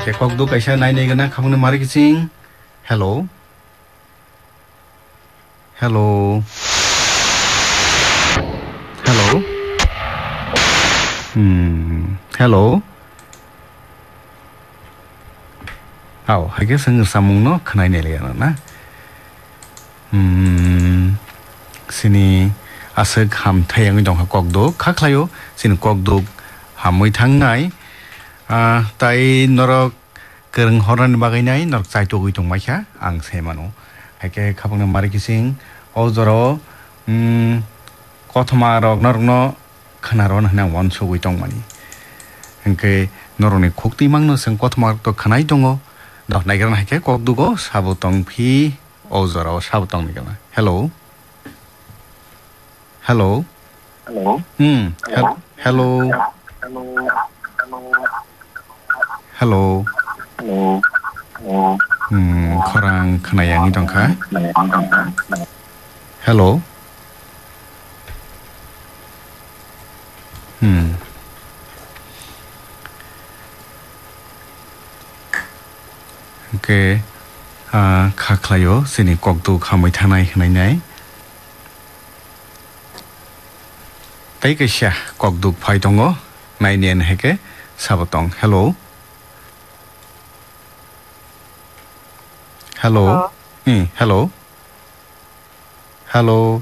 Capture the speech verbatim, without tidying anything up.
cái cọc đu cái xe này này cái na không nên mari kising hello hello hello hmm hello hảo hai cái sinh samung nó cái này này liền na hmm sini asal ham thayang dong cọc đu khác layo xin cọc đu ham mới thắng ngay à tại nó 그런 호란 바가이나이 너 사이토고 이동 마샤 앙세마노 하게 카봉나 마리키싱 오저로 음 코토마로 너르노 카나론 하나 원소고 이동 마니 그게 너로네 곡디 막노 생 코토마로 또 카나이 동어 너 나이가 하게 곡 두고 사부동 피 오저로 사부동 미가나 헬로 헬로 헬로 음 헬로 헬로 헬로 헬로 음, 커랑 크나양이 동카. 헬로. 음. cái à khác layo xin cuộc tu không mới thằng này này này. Tại cái xe cuộc tu phải đồng ngõ này niên hay cái sao tông hello. Hello. Ừ, hello. Hello.